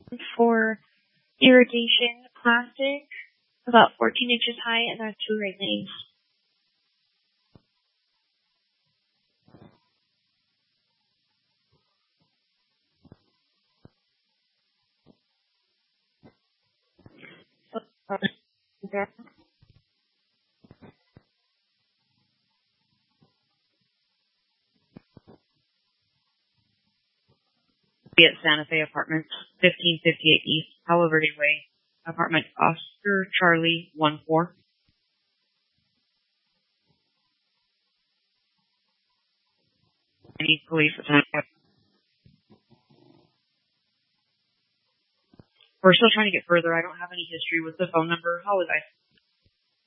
for irrigation plastic, about 14 inches high, and has 2 right lanes. Be at Santa Fe Apartments, 1558 East Palo Verde Way, apartment Oscar Charlie 14. I need police at Santa Fe. We're still trying to get further. I don't have any history with the phone number. How was I